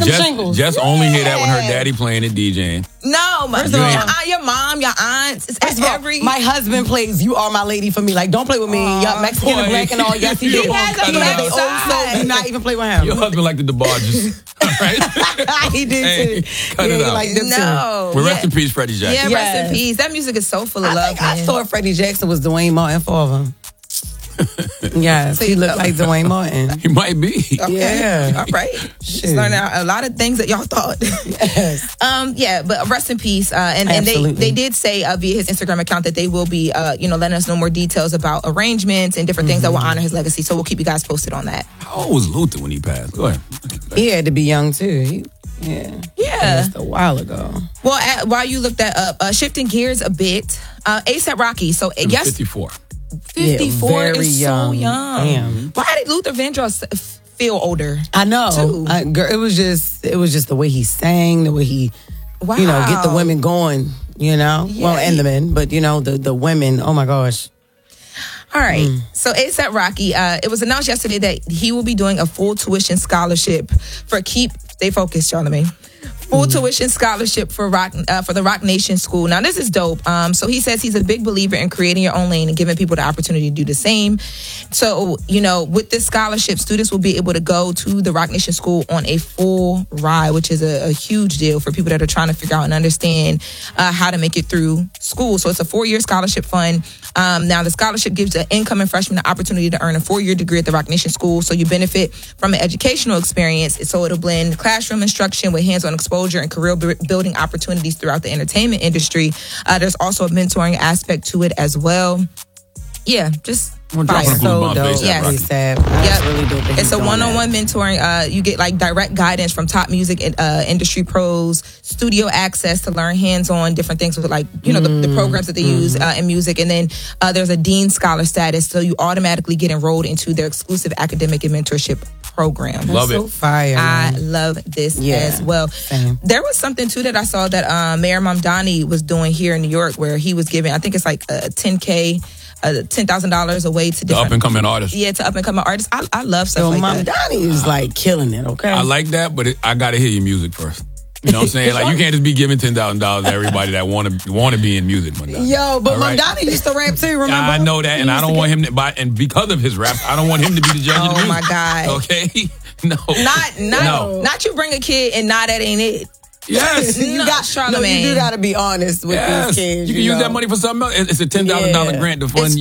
them shingles. Just only hear that when her daddy playing it DJing. No, your mom, your aunts. It's my husband plays "You Are My Lady" for me. Like, don't play with me. Y'all Mexican and black and all. Yes, he did. He has a black side. Do not even play with him. Your husband like the DeBarges, right? He did too. Cut it out. Like them too. Well, rest in peace, Freddie Jackson. Yeah, rest in peace. That music is so full of love. I thought Freddie Jackson was Dwayne Martin for him. Yes, he looked like Dwayne Martin. He might be. Okay. Yeah. All right. Just learning a lot of things that y'all thought. Yes. Yeah, but rest in peace. And they did say via his Instagram account that they will be, letting us know more details about arrangements and different things that will honor his legacy. So we'll keep you guys posted on that. How old was Luther when he passed? Go ahead. He had to be young too. Yeah. Just a while ago. Well, while you looked that up, shifting gears a bit, ASAP Rocky. So yes, 54. 54 is young. so young. Damn. Why did Luther Vandross feel older? I know. Too? Girl, it was just the way he sang, the way he, get the women going. Yeah, well, and the men, but the women. Oh my gosh. All right. So ASAP Rocky, it was announced yesterday that he will be doing a full tuition scholarship for Stay focused, Charlamagne. Full tuition scholarship for the Rock Nation School. Now, this is dope. So he says he's a big believer in creating your own lane and giving people the opportunity to do the same. So, with this scholarship, students will be able to go to the Rock Nation School on a full ride, which is a huge deal for people that are trying to figure out and understand how to make it through school. So it's a 4-year scholarship fund. Now, the scholarship gives the incoming freshman the opportunity to earn a 4-year degree at the Rock Nation School. So you benefit from an educational experience. So it'll blend classroom instruction with hands-on exposure and career building opportunities throughout the entertainment industry. There's also a mentoring aspect to it as well. Yeah, just fire. So dope. Yes. Yep. Really dope. It's a one-on-one mentoring. You get like direct guidance from top music industry pros, studio access to learn hands-on different things with the programs that they use in music. And then there's a Dean Scholar status, so you automatically get enrolled into their exclusive academic and mentorship program. Love it. So fire. I love this as well. Same. There was something too that I saw that Mayor Mamdani was doing here in New York, where he was giving, I think it's like $10,000 away to different up and coming artists. Yeah, to up and coming artists. I love stuff like that. Mamdani is like killing it. Okay, I like that, but I got to hear your music first. You know what I'm saying? Like, you can't just be giving $10,000 to everybody that want to be in music. Yo, but Mamdani used to rap too, remember? I know that, and I don't want him to buy. And because of his rap, I don't want him to be the judge of the music. Oh my God. Okay, no, not you bring a kid and that ain't it. Yes, you got Charlamagne. You do got to be honest with these kids. You can use that money for something else. It's a $10,000 grant to fund,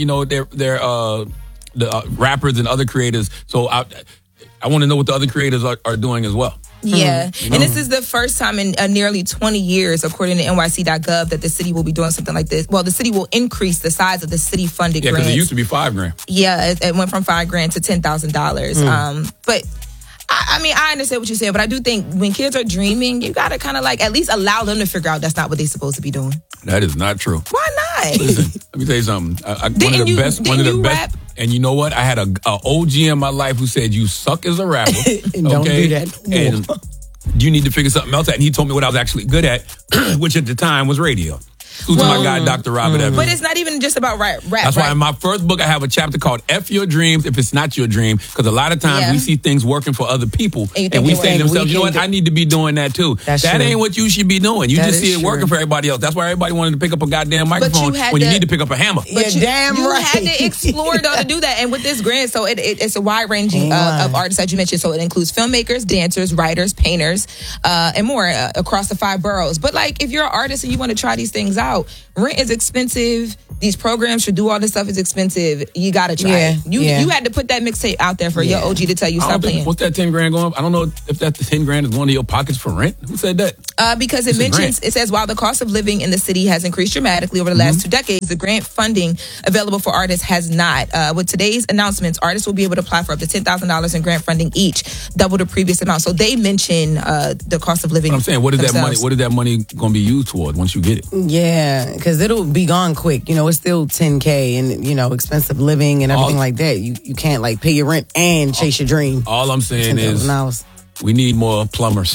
the rappers and other creators. So I want to know what the other creators are doing as well. Yeah, and this is the first time in nearly 20 years, according to NYC.gov, that the city will be doing something like this. Well, the city will increase the size of the city-funded grant. Yeah, because it used to be $5,000. Yeah, it went from $5,000 to $10,000. But I understand what you said, but I do think when kids are dreaming, you gotta kind of at least allow them to figure out that's not what they're supposed to be doing. That is not true. Why not? Listen, let me tell you something. One of the best. Rap? And you know what? I had a OG in my life who said, "You suck as a rapper." And don't do that. And you need to figure something else out. And he told me what I was actually good at, which at the time was radio. Who's my guy, Dr. Robert Evans. But it's not even just about rap. That's why in my first book, I have a chapter called F Your Dreams If It's Not Your Dream. Because a lot of times we see things working for other people. And we say to themselves, you know what? I need to be doing that too. That ain't what you should be doing. You just see it working for everybody else. That's why everybody wanted to pick up a goddamn microphone when you need to pick up a hammer. But you had to explore though to do that. And with this grant, so it's a wide ranging of artists that you mentioned. So it includes filmmakers, dancers, writers, painters, and more across the 5 boroughs. But if you're an artist and you want to try these things out, rent is expensive. These programs to do all this stuff is expensive. You gotta try it. You had to put that mixtape out there for your OG to tell you stop playing. What's that $10,000 going? I don't know if that $10,000 is going to your pockets for rent. Who said that? Because it says while the cost of living in the city has increased dramatically over the last 2 decades, the grant funding available for artists has not. With today's announcements, artists will be able to apply for up to $10,000 in grant funding each, double the previous amount. So they mention the cost of living. But I'm saying, what is that money? What is that money going to be used toward once you get it? Yeah, because it'll be gone quick. It's still $10,000 and expensive living and everything like that. You can't pay your rent and chase your dream. All I'm saying is we need more plumbers.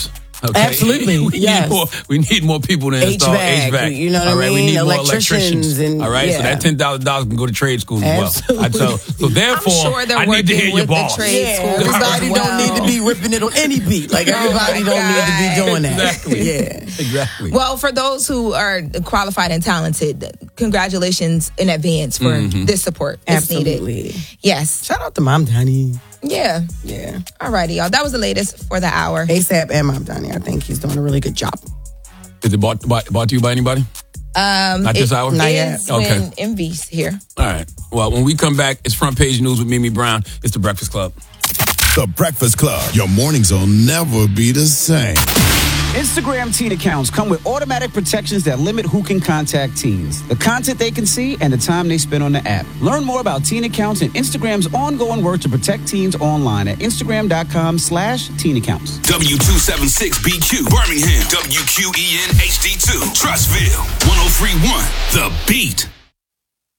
Okay? Absolutely. We need more people to install HVAC. You know what I mean? We need Electricians. more electricians. All right. So that $10,000 can go to trade school as well. So therefore, I need to hear your boss. Everybody don't need to be ripping it on any beat. Like everybody don't need to be doing that. Exactly. Exactly. Well, for those who are qualified and talented, congratulations in advance for this support. It's needed. Yes. Shout out to Mom Donnie. Yeah. All righty, y'all. That was the latest for the hour. ASAP and Mom Donnie. I think he's doing a really good job. Is it bought to you by anybody? Not this hour? Not yet. Okay. When Envy's here. All right. Well, when we come back, it's Front Page News with Mimi Brown. It's The Breakfast Club. The Breakfast Club. Your mornings will never be the same. Instagram teen accounts come with automatic protections that limit who can contact teens, the content they can see, and the time they spend on the app. Learn more about teen accounts and Instagram's ongoing work to protect teens online at Instagram.com/teen accounts. W276BQ, Birmingham, WQEN HD2, Trussville, 103.1, The Beat.